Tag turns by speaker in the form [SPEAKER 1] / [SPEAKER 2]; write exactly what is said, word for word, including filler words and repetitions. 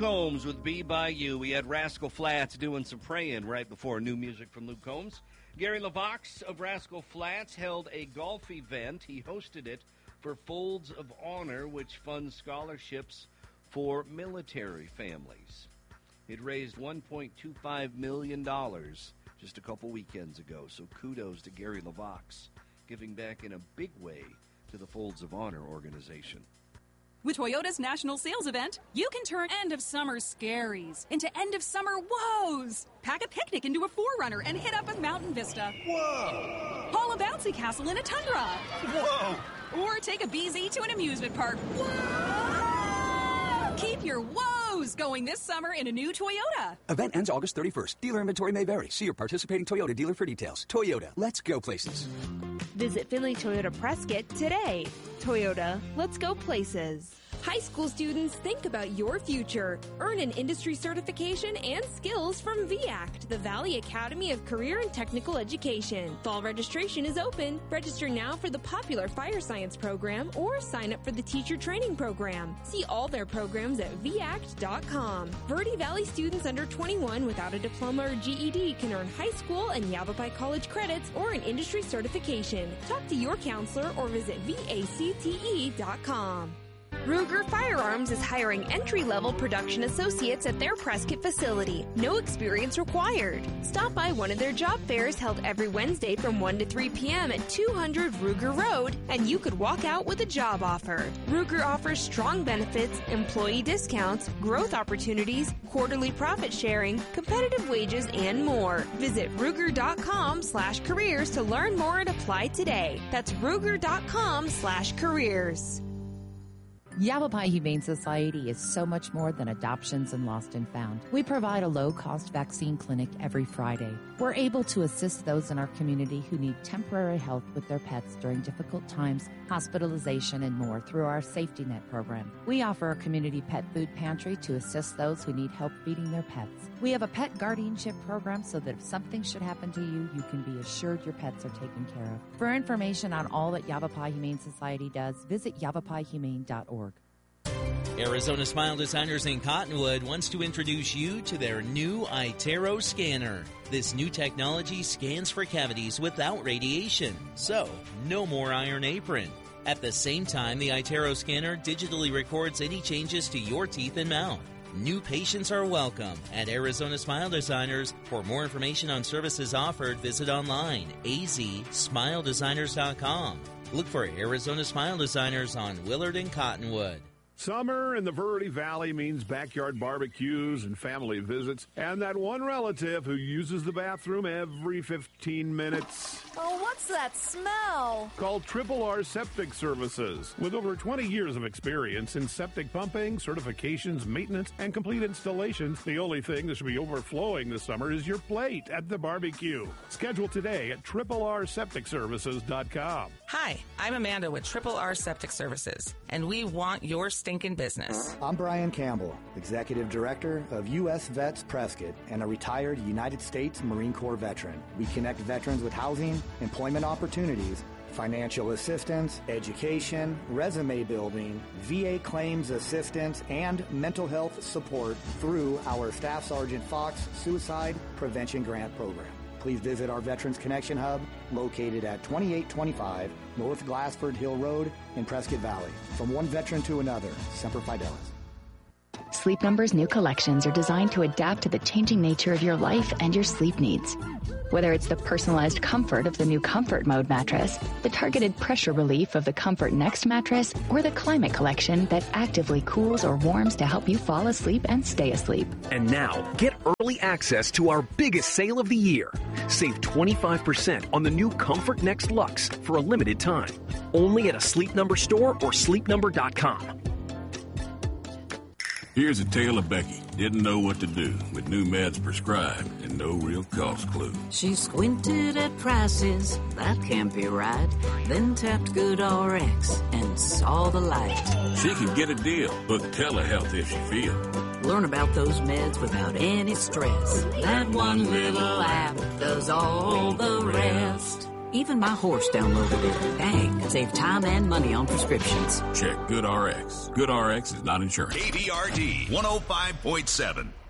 [SPEAKER 1] Combs with Be By You. We had Rascal Flatts doing some praying right before new music from Luke Combs. Gary LaVox of Rascal Flatts held a golf event. He hosted it for Folds of Honor, which funds scholarships for military families. It raised one point two five million dollars just a couple weekends ago, so kudos to Gary LaVox, giving back in a big way to the Folds of Honor organization.
[SPEAKER 2] With Toyota's national sales event, you can turn end-of-summer scaries into end-of-summer woes. Pack a picnic into a four runner and hit up a mountain vista.
[SPEAKER 3] Whoa!
[SPEAKER 2] Haul a bouncy castle in a tundra.
[SPEAKER 3] Whoa!
[SPEAKER 2] Or take a B Z to an amusement park. Whoa! Keep your woes going this summer in a new Toyota.
[SPEAKER 4] Event ends August thirty-first. Dealer inventory may vary. See your participating Toyota dealer for details. Toyota, let's go places.
[SPEAKER 5] Visit Finley Toyota Prescott today. Toyota, let's go places.
[SPEAKER 6] High school students, think about your future. Earn an industry certification and skills from V A C T, the Valley Academy of Career and Technical Education. Fall registration is open. Register now for the popular Fire Science program or sign up for the Teacher Training program. See all their programs at V A C T dot com. Verde Valley students under twenty-one without a diploma or G E D can earn high school and Yavapai College credits or an industry certification. Talk to your counselor or visit V A C T E dot com.
[SPEAKER 7] Ruger Firearms is hiring entry-level production associates at their Prescott facility. No experience required. Stop by one of their job fairs held every Wednesday from one to three p.m. at two hundred Ruger Road, and you could walk out with a job offer. Ruger offers strong benefits, employee discounts, growth opportunities, quarterly profit sharing, competitive wages, and more. Visit Ruger.com slash careers to learn more and apply today. That's Ruger.com slash careers.
[SPEAKER 8] Yavapai Humane Society is so much more than adoptions and lost and found. We provide a low-cost vaccine clinic every Friday. We're able to assist those in our community who need temporary help with their pets during difficult times, hospitalization, and more through our Safety Net program. We offer a community pet food pantry to assist those who need help feeding their pets. We have a pet guardianship program so that if something should happen to you, you can be assured your pets are taken care of. For information on all that Yavapai Humane Society does, visit yavapai humane dot org.
[SPEAKER 9] Arizona Smile Designers in Cottonwood wants to introduce you to their new iTero scanner. This new technology scans for cavities without radiation, so no more iron apron. At the same time, the iTero scanner digitally records any changes to your teeth and mouth. New patients are welcome at Arizona Smile Designers. For more information on services offered, visit online, a z smile designers dot com. Look for Arizona Smile Designers on Willard and Cottonwood.
[SPEAKER 10] Summer in the Verde Valley means backyard barbecues and family visits, and that one relative who uses the bathroom every fifteen minutes.
[SPEAKER 11] Oh, what's that smell?
[SPEAKER 10] Called Triple R Septic Services. With over twenty years of experience in septic pumping, certifications, maintenance, and complete installations, the only thing that should be overflowing this summer is your plate at the barbecue. Schedule today at triple r septic services dot com.
[SPEAKER 12] Hi, I'm Amanda with Triple R Septic Services, and we want your stinking business.
[SPEAKER 13] I'm Brian Campbell, Executive Director of U S Vets Prescott and a retired United States Marine Corps veteran. We connect veterans with housing, employment opportunities, financial assistance, education, resume building, V A claims assistance, and mental health support through our Staff Sergeant Fox Suicide Prevention Grant Program. Please visit our Veterans Connection Hub located at twenty-eight twenty-five North Glassford Hill Road in Prescott Valley. From one veteran to another, Semper Fidelis.
[SPEAKER 14] Sleep Number's new collections are designed to adapt to the changing nature of your life and your sleep needs. Whether it's the personalized comfort of the new Comfort Mode mattress, the targeted pressure relief of the Comfort Next mattress, or the Climate Collection that actively cools or warms to help you fall asleep and stay asleep.
[SPEAKER 15] And now, get early access to our biggest sale of the year. Save twenty-five percent on the new Comfort Next Luxe for a limited time. Only at a Sleep Number store or sleep number dot com.
[SPEAKER 16] Here's a tale of Becky. Didn't know what to do with new meds prescribed and no real cost clue.
[SPEAKER 17] She squinted at prices, that can't be right. Then tapped Good R X and saw the light.
[SPEAKER 16] She can get a deal, book telehealth if she feels.
[SPEAKER 17] Learn about those meds without any stress. That one little app does all the rest. Even my horse downloaded it. Dang, save time and money on prescriptions.
[SPEAKER 16] Check GoodRx. GoodRx is not insurance.
[SPEAKER 3] K B R D one oh five point seven.